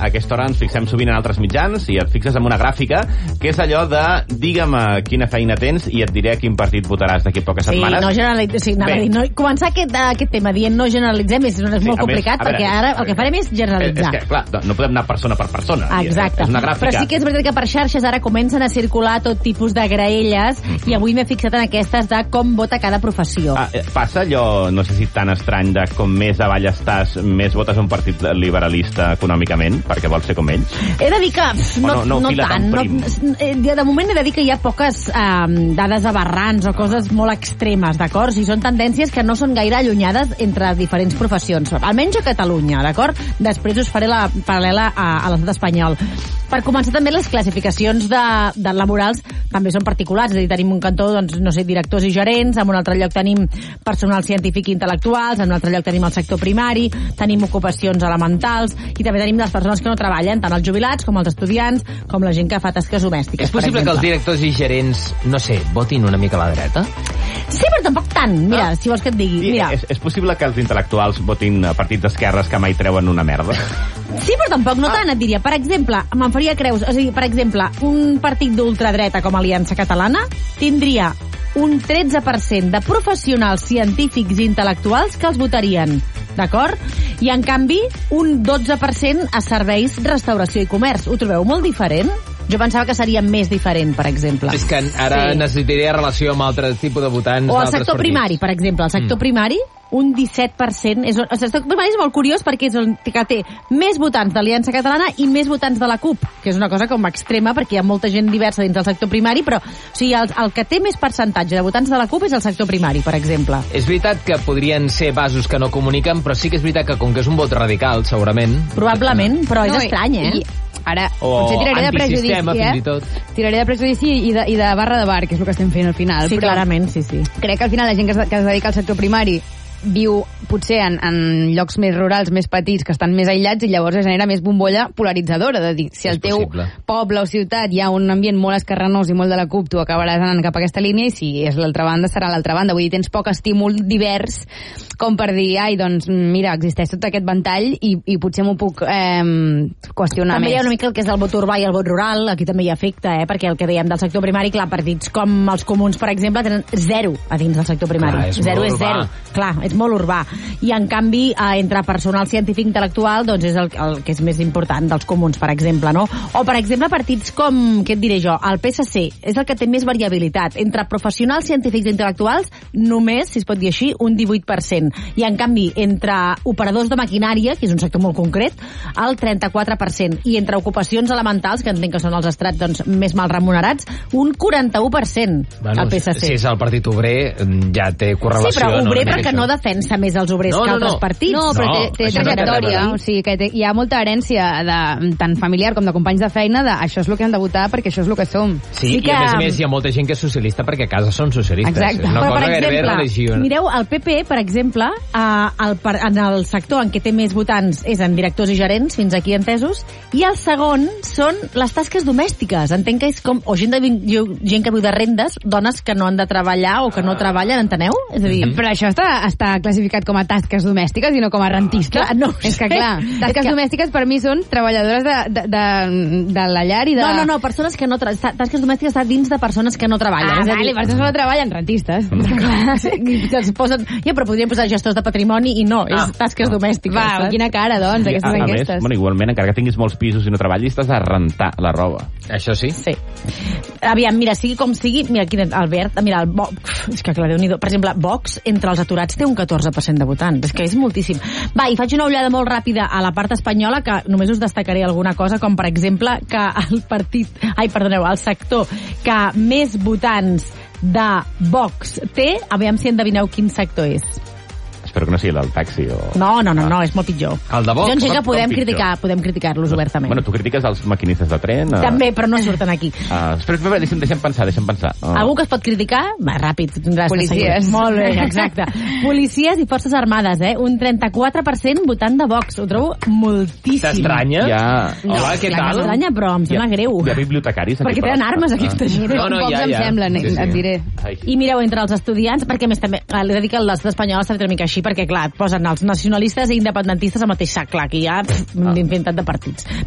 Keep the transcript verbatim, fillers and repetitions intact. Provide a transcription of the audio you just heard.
a aquesta hora ens fixem sovint en altres mitjans i et fixes en una gràfica que és allò de digue'm quina feina tens i et diré a quin partit votaràs d'aquí a poques sí, setmanes. No generalitzem, sí, anava a dir, no, començar aquest, aquest tema dient no generalitzem és, és Sí, molt a complicat més, a perquè veure, ara el que farem és generalitzar. És que, clar, no podem anar persona per persona. Exacte. És una gràfica. Però sí que és veritat que per xarxes ara comencen a circular tot tipus de graelles mm-hmm. i avui m'he fixat en aquestes de com vota cada professió. Ah, passa allò, no sé si tan estrany, de com més avall estàs, més votes un partit liberalista econòmicament, perquè vols ser com ells? He de dir que pff, no, no, no, no tant. tant. No, de moment he de dir que hi ha poques eh, dades aberrants o coses molt extremes, d'acord? Si són tendències que no són gaire allunyades entre diferents professions, almenys a Catalunya, d'acord? Després us faré la paral·lela a, a l'estat espanyol. Per començar, també les classificacions de, de laborals també són particulars, és a dir, tenim un cantó, doncs, no sé, directors i gerents, en un altre lloc tenim personal científic i intel·lectuals, en un altre lloc tenim el sector primari, tenim ocupacions elementals i també tenim les persones que no treballen, tant els jubilats com els estudiants, com la gent que fa tasques domèstiques. És possible que els directors i gerents, no sé, votin una mica a la dreta? Sí, però tampoc tant. Mira, ah. si vols que et digui. Mira. És, és possible que els intel·lectuals votin partits d'esquerres que mai treuen una merda? Sí, però tampoc no tant, et diria. Per exemple, me'n faria creus, és a dir, per exemple, un partit d'ultradreta com Aliança Catalana tindria un tretze per cent de professionals científics i intel·lectuals que els votarien, d'acord? I, en canvi, un dotze per cent a serveis, restauració i comerç. Ho trobeu molt diferent? Jo pensava que seria més diferent, per exemple. És que ara sí. necessitaria relació amb altres tipus de votants. O el sector primari, per exemple. El sector mm. primari, un disset per cent. És, el sector primari és molt curiós perquè és el que té més votants d'Aliança Catalana i més votants de la CUP, que és una cosa com extrema perquè hi ha molta gent diversa dins del sector primari, però o sigui, el, el que té més percentatge de votants de la CUP és el sector primari, per exemple. És veritat que podrien ser vasos que no comuniquen, però sí que és veritat que com que és un vot radical, segurament... Probablement, però és no, estrany, eh? I... Ara, o potser tiraré de prejudici, fins i tot. eh? Tiraré de prejudici i de, i de barra de bar, que és el que estem fent al final. Sí, però clarament, sí, sí. Crec que al final la gent que es, que es dedica al sector primari viu potser en, en llocs més rurals, més petits, que estan més aïllats, i llavors es genera més bombolla polaritzadora, de dir, si al teu possible. poble o ciutat hi ha un ambient molt esquerranós i molt de la CUP, tu acabaràs anant cap a aquesta línia, i si és l'altra banda, serà l'altra banda. Vull dir, tens poc estímul divers com per dir, ai, doncs, mira, existeix tot aquest ventall i, i potser m'ho puc eh, qüestionar també més. També hi ha una mica el que és el vot urbà i el vot rural, aquí també hi afecta, eh? Perquè el que dèiem del sector primari, clar, partits com els comuns, per exemple, tenen zero a dins del sector primari. Clar, és zero molt és urbà. zero. Clar, és molt urbà. I, en canvi, eh, entre personal científic intel·lectual, doncs és el, el que és més important dels comuns, per exemple, no? O, per exemple, partits com, què et diré jo, el P S C, és el que té més variabilitat. Entre professionals científics i intel·lectuals, només, si es pot dir així, un divuit per cent. I, en canvi, entre operadors de maquinària, que és un sector molt concret, el trenta-quatre per cent. I entre ocupacions elementals, que entenc que són els estrats doncs, més mal remunerats, un quaranta-u per cent, bueno, el P S C. Si és el partit obrer, ja té correlació. Sí, però obrer no, perquè no defensa més els obrers no, que no, altres no. partits. No, però No, té, té això no té trajectòria, res a o sigui que té, hi ha molta herència de, tant familiar com de companys de feina, de això és el que han de votar perquè això és el que som. Sí, Sí i que- a més a més hi ha molta gent que és socialista perquè a casa són socialistes. Exacte. És una Però, cosa per gairebé exemple, religiosa. mireu, el P P, per exemple, eh, el, per- en el sector en què té més votants és en directors i gerents, fins aquí entesos, i el segon són les tasques domèstiques. Entenc que és com, o gent, de, vin- gent que viu de rendes, dones que no han de treballar o que no treballen, enteneu? És a dir, Però això està, està classificat com a tasques domèstiques i no com a rentistes. Clar, no ho és que sé. clar, tasques És que- domèstiques per mi són treballadores de, de, de, de la llar i de... no, no, no, persones que no tra- tasques domèstiques està dins de persones que no treballen. Ah, és a dir, vale, persones que no treballen, rentistes. Sí, els posen, ja, però podríem posar gestors de patrimoni i no, és Ah. tasques domèstiques. Va, saps? quina cara, doncs, I, aquestes a, a enquestes. més, bueno, igualment, encara que tinguis molts pisos i no treballis, t'has de rentar la roba. Això sí? Sí. Aviam, mira, sigui com sigui, mira, aquí, Albert, mira, el Vox, és que clar, Déu-n'hi-do. Per exemple, Vox, entre els aturats, té un catorze per cent de votants. És que és moltíssim. Va, i faig una ullada molt ràpida a la part espanyola, que només us destacaré alguna cosa, com per exemple que el partit, ai, perdoneu, el sector que més votants de Vox té, aviam si endevineu quin sector és. Espero que no sigui el del taxi o... No, no, no, no, és molt pitjor. El de Vox? Jo entenc que Com- com podem pitjor? criticar, podem criticar-los obertament. Bueno, tu critiques els maquinistes de tren? Uh... També, però no surten aquí. Uh, espera, espera, deixa'm, deixa'm pensar, deixa'm pensar. Uh... Algú que es pot criticar? Va, ràpid. tindràs que Policies. seguir. Molt bé, exacte. Policies i Forces Armades, eh? Un trenta-quatre per cent votant de Vox. Ho trobo moltíssim. T'estranya? Ja... Hola, què Ja tal? m'estranya, però em sembla greu. Hi ha bibliotecaris aquí. Perquè per tenen les- armes, aquesta gent. No, no, Pocs ja, em ja. semblen, Sí, sí. et diré. Ai. I mireu, entre els estudiants, perquè a més també, eh, l'he de dir que l'estat espanyol està fet una mica així, perquè clar, et posen els nacionalistes i independentistes al mateix sac, clar, que ja pff, infintat de partits.